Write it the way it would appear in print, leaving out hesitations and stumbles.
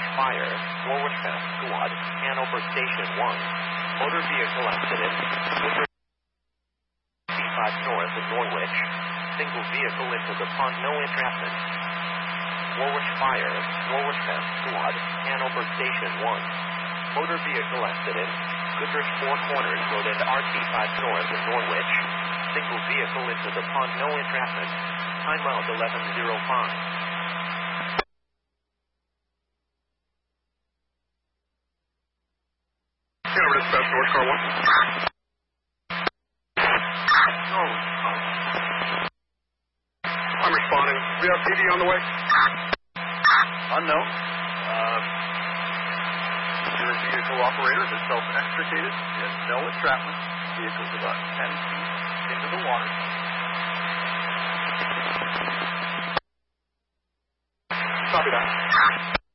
Warwick Fire, Warwick Fast Squad, Hanover Station 1. Motor vehicle accident. C5 north of Norwich. Single vehicle into the pond, no entrapment. Warwick Fire, Warwick Fast Squad, Hanover Station 1. Motor vehicle accident. Goodrich Four Corners Road and RT5 north of Norwich. Single vehicle into the pond, no entrapment. Time out 11:05. Hanover Dispatch, North Car 1. I'm responding. We have PD on the way. Unknown. Your vehicle operator has self-extricated. He has no entrapment. Vehicle's about 10 feet into the water. Copy that.